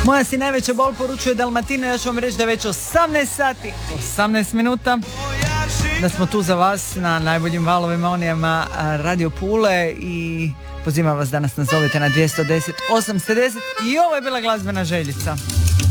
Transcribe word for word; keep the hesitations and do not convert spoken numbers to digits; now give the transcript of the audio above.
Moja si najveća bol, poručuje Dalmatino. Ja ću vam reći da je već osamnaest sati, osamnaest minuta, da smo tu za vas na najboljim valovima, onijama Radio Pule, i pozivam vas da nas nazovete na dvjesto deset osamsto deset. I ovo je bila glazbena željica.